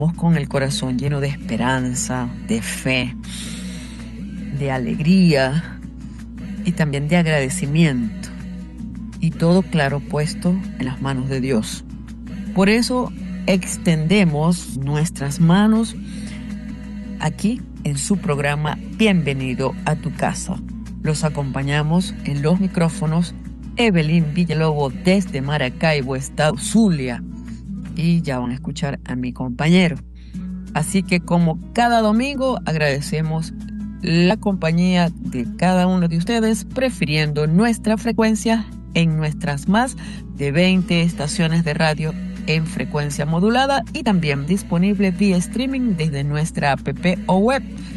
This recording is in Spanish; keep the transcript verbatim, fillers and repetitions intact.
con el corazón lleno de esperanza, de fe, de alegría y también de agradecimiento. Y todo claro puesto en las manos de Dios. Por eso extendemos nuestras manos aquí en su programa Bienvenido a tu casa. Los acompañamos en los micrófonos Evelyn Villalobos desde Maracaibo, Estado Zulia. Y ya van a escuchar a mi compañero. Así que como cada domingo agradecemos la compañía de cada uno de ustedes, prefiriendo nuestra frecuencia en nuestras más de veinte estaciones de radio en frecuencia modulada y también disponible vía streaming desde nuestra app o web